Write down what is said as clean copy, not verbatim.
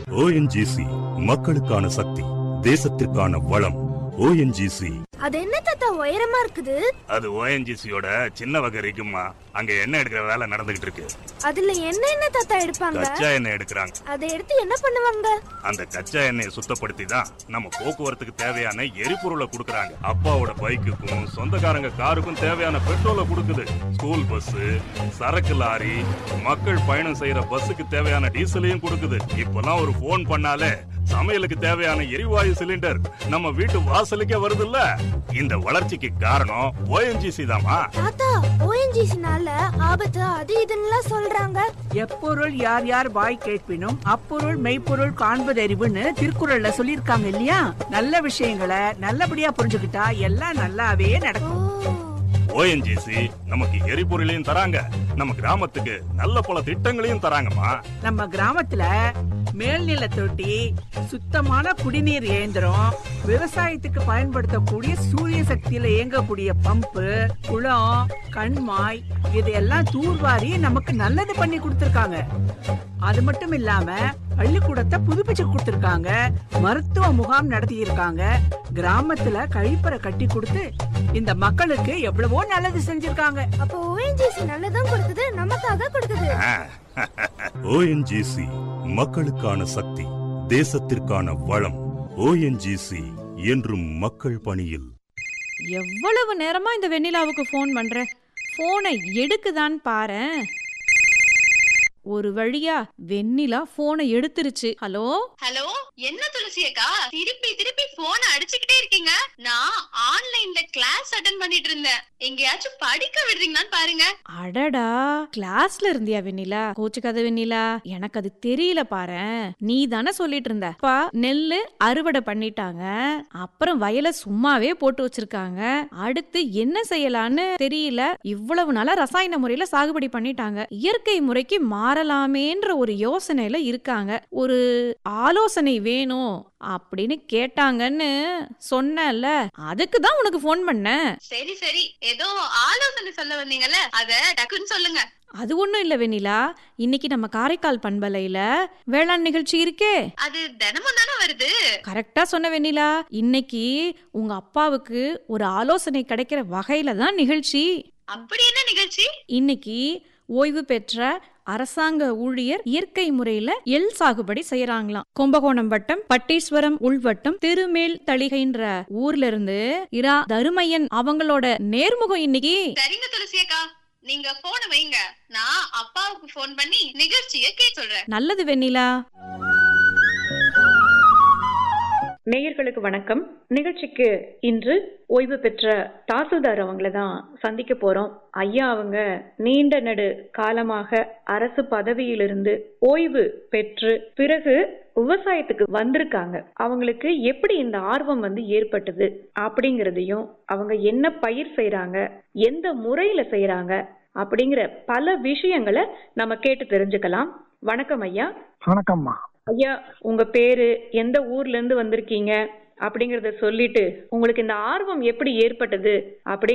ONGC மக்களுக்கான சக்தி, தேசத்திற்கான வளம். ONGC. அது என்ன தாத்தா உயரமா இருக்குது? அது ஓஎன்ஜிசியோட சின்ன வகை இருக்குமா. அங்க எண்ணெய் எடுக்கிற வேலை நடந்துகிட்டு இருக்கு. அதுல என்ன தாத்தா எடுப்பாங்க? கச்சா எண்ணெய் எடுக்கிறாங்க. அதை எடுத்து என்ன பண்ணுவாங்க? அந்த கச்சா எண்ணெயை சுத்தப்படுத்தி தான் நம்ம போக்குவரத்துக்கு தேவையான எரிபொருளை கொடுக்கறாங்க. அப்பாவோட பைக்குக்கும் சொந்தக்காரங்க காருக்கும் தேவையான பெட்ரோலை கொடுக்குது. ஸ்கூல் பஸ், சரக்கு லாரி, மக்கள் பயணம் செய்யற பஸ்ஸுக்கு தேவையான டீசலையும் கொடுக்குது. இப்பெல்லாம் ஒரு போன் பண்ணாலே சமையலுக்கு தேவையான எரிவாயு சிலிண்டர் நம்ம வீட்டு வாசலுக்கே வருதுல்ல. இந்த வளர்ச்சிக்கு காரணம் ஓஎன்ஜிசி தாமா. தாத்தா, ஓஎன்ஜிசினால ஆபத்து அது இதுன்னு சொல்றாங்க. எப்பொருள் யார் யார் வாய் கேட்பினும் அப்பொருள் மெய்ப்பொருள் காண்பதறிவுன்னு திருக்குறள்ல சொல்லிருக்காங்க இல்லையா? நல்ல விஷயங்களை நல்லபடியா புரிஞ்சுக்கிட்டா எல்லாம் நல்லாவே நடக்கும். ஓஎன்ஜிசி நமக்கு எரிபொருளையும் தராங்க, நம்ம கிராமத்துக்கு நல்ல பல திட்டங்களையும் தராங்கம்மா. நம்ம கிராமத்துல மேல்நில தொட்டி, சுத்தமான குடிநீர் இயந்திரம், விவசாயத்துக்கு பயன்படுத்தக்கூடிய சூரிய சக்தியில இயங்கக்கூடிய பம்பு, குளம், கண்மாய் இதெல்லாம் தூர்வாரி நமக்கு நல்லது பண்ணி கொடுத்திருக்காங்க. அது மட்டும் இல்லாம பள்ளிக்கூடத்தை புதுப்பிச்சு கொடுத்திருக்காங்க, மருத்துவ முகாம் நடத்தி இருக்காங்க, கிராமத்துல கழிப்பறை கட்டி கொடுத்து இந்த மக்களுக்கு எவ்வளவோ நல்லது செஞ்சிருக்காங்க. அப்ப ஓஎன்ஜிசி நல்லதும் கொடுக்குது, நமக்காக கொடுக்குது. ஓஎன்ஜிசி மக்களுக்கான சக்தி, தேசத்திற்கான வளம். ஓஎன்ஜிசி என்றும் மக்கள் பணியில். எவ்வளவு நேரமா இந்த வெண்ணிலாவுக்கு போன் பண்றேன், போனை எடுக்குதான்னு பாரேன். ஒரு வழியா வெண்ணிலா போனை எடுத்துருச்சு. ஹலோ ஹலோ, என்ன துளசி அக்கா திருப்பி திருப்பி போன் அடிச்சுக்கிட்டே இருக்கீங்க? நான் ஆன்லைன்ல கிளாஸ் அட்டெண்ட் பண்ணிட்டு இருந்தேன். எங்கயாச்சும் படிக்க விடுறீங்களான்னு பாருங்க. அடடா, கிளாஸ்ல இருந்தியா வெண்ணிலா? கோச்சுக்காத வெண்ணிலா, எனக்கு அது தெரியல பாரேன். நீ தானே சொல்லிட்டு இருந்த அப்பா நெல்லு அறுவடை பண்ணிட்டாங்க, அப்புறம் வயலை சும்மாவே போட்டு வச்சிருக்காங்க, அடுத்து என்ன செய்யலான்னு தெரியல, இவ்வளவு நாளா ரசாயன முறையில சாகுபடி பண்ணிட்டாங்க, இயற்கை முறைக்கு மாறலாமேன்ற ஒரு யோசனையில இருக்காங்க, ஒரு ஆலோசனை வேணும் அப்படின்னு கேட்டாங்கன்னு சொன்னல, அதுக்கு தான் உனக்கு போன் பண்ணேன். சரி சரி, ஏதோ ஆலோசனை சொல்ல வந்தீங்கல்ல, அத டக்குன்னு சொல்லுங்க. அது ஒண்ணும் இல்ல வெண்ணிலா, இன்னைக்கு நம்ம காரைக்கால் பண்பலையில வேளாண் நிகழ்ச்சி இருக்கே, அது தினமும் தானே வருது? கரெக்டா சொன்ன வெண்ணிலா. இன்னைக்கு உங்க அப்பாவுக்கு ஒரு ஆலோசனை கிடைக்கிற வகையில தான் நிகழ்ச்சி. அப்படி என்ன நிகழ்ச்சி? இன்னைக்கு ஓய்வு பெற்ற அரசாங்க ஊழியர் இயற்கை முறையில எள் சாகுபடி செய்யறாங்களாம். கும்பகோணம் வட்டம் பட்டீஸ்வரம் உள்வட்டம் திருமேல் தளிகைன்ற ஊர்ல இருந்து இரா தருமையன் அவங்களோட நேர்முகம் இன்னைக்கு. சரிங்க துளசி அக்கா, நீங்க போன வைங்க, நான் அப்பாவுக்கு போன் பண்ணி நிகழ்ச்சியை கேட்க சொல்றேன். நல்லது வெண்ணிலா. நேயர்களுக்கு வணக்கம். நிகழ்ச்சிக்கு இன்று ஓய்வு பெற்ற தாசில்தார் அவங்கள தான் சந்திக்க போறோம். ஐயா அவங்க நீண்ட நெடு காலமாக அரசு பதவியிலிருந்து ஓய்வு பெற்று பிறகு விவசாயத்துக்கு வந்திருக்காங்க. அவங்களுக்கு எப்படி இந்த ஆர்வம் ஏற்பட்டது அப்படிங்கறதையும், அவங்க என்ன பயிர் செய்யறாங்க, எந்த முறையில செய்யறாங்க அப்படிங்கிற பல விஷயங்களை நம்ம கேட்டு தெரிஞ்சுக்கலாம். வணக்கம் ஐயா. வணக்கம்மா. ஐயா, உங்க பேரு, எந்த ஊர்ல இருந்து வந்திருக்கீங்க அப்படிங்கறத சொல்லிட்டு உங்களுக்கு இந்த ஆர்வம் எப்படி ஏற்பட்டது அப்படி